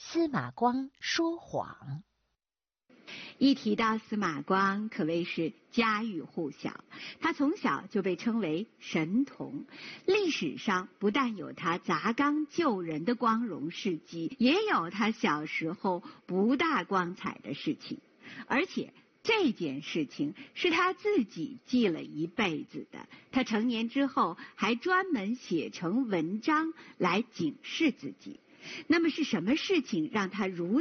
司马光说谎。 一提到司马光，可谓是家喻户晓。他从小就被称为神童，历史上不但有他砸缸救人的光荣事迹，也有他小时候不大光彩的事情。而且这件事情是他自己记了一辈子的，他成年之后还专门写成文章来警示自己。那么是什么事情让他如